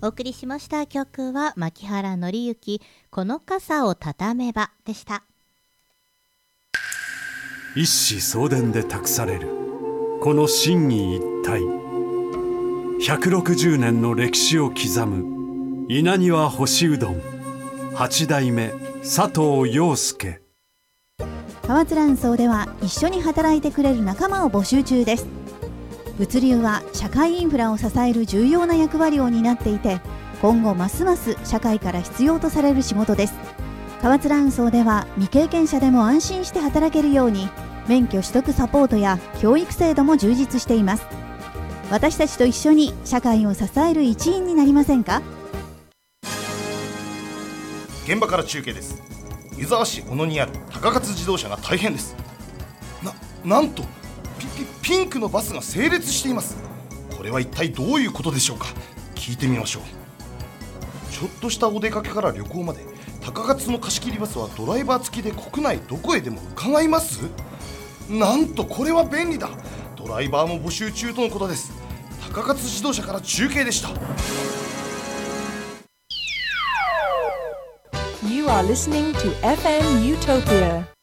お送りしました曲は牧原紀之、この傘を畳めばでした。 一子相伝で託されるこの心技一体、160年の歴史を刻む稲庭干しうどん8代目佐藤陽介。 河津蘭荘では一緒に働いてくれる仲間を募集中です。物流は社会インフラを支える重要な役割を担っていて、今後ますます社会から必要とされる仕事です。河津蘭荘では未経験者でも安心して働けるように免許取得サポートや教育制度も充実しています。私たちと一緒に社会を支える一員になりませんか？ 現場から中継です。湯沢市小野にある高勝自動車が大変です。なんとピンクのバスが整列しています。これは一体どういうことでしょうか。聞いてみましょう。ちょっとしたお出かけから旅行まで、高勝の貸し切りバスはドライバー付きで国内どこへでも伺います。なんとこれは便利だ。ドライバーも募集中とのことです。高勝自動車から中継でした。 You are listening to FM Utopia